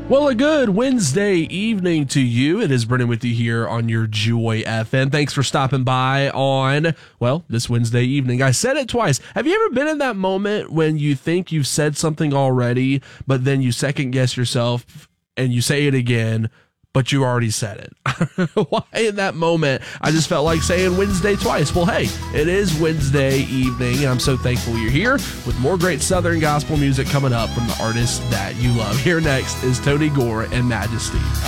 Well, a good Wednesday evening to you. It is Brennan with you here on your Joy FM. Thanks for stopping by on, this Wednesday evening. I said it twice. Have you ever been in that moment when you think you've said something already, but then you second guess yourself and you say it again, but you already said it? I don't know why in that moment I just felt like saying Wednesday twice. Well, hey, it is Wednesday evening, and I'm so thankful you're here with more great Southern gospel music coming up from the artists that you love. Here next is Tony Gore and Majesty.